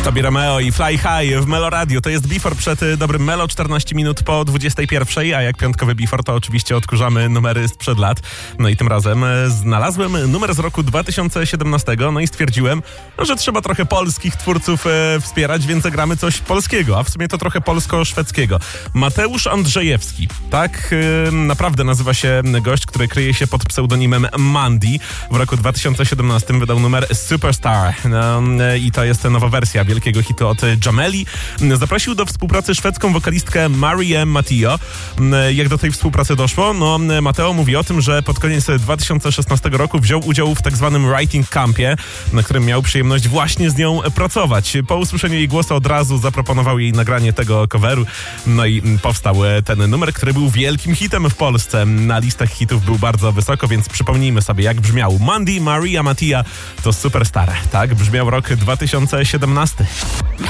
Tobi Romeo i Fly High w Melo Radio. To jest Before przed dobrym Melo, 14 minut po 21, a jak piątkowy Before to oczywiście odkurzamy numery sprzed lat. No i tym razem znalazłem numer z roku 2017, no i stwierdziłem, że trzeba trochę polskich twórców wspierać, więc zagramy coś polskiego, a w sumie to trochę polsko-szwedzkiego. Mateusz Andrzejewski, tak naprawdę nazywa się gość, który kryje się pod pseudonimem Mandy. W roku 2017 wydał numer Superstar i to jest nowa wersja wielkiego hitu od Jameli. Zaprosił do współpracy szwedzką wokalistkę Marię Mattio. Jak do tej współpracy doszło? No, Mateo mówi o tym, że pod koniec 2016 roku wziął udział w tak zwanym writing campie, na którym miał przyjemność właśnie z nią pracować. Po usłyszeniu jej głosu od razu zaproponował jej nagranie tego coveru. No i powstał ten numer, który był wielkim hitem w Polsce. Na listach hitów był bardzo wysoko, więc przypomnijmy sobie, jak brzmiał Mandy, Maria Mattia to Superstar. Tak brzmiał rok 2017.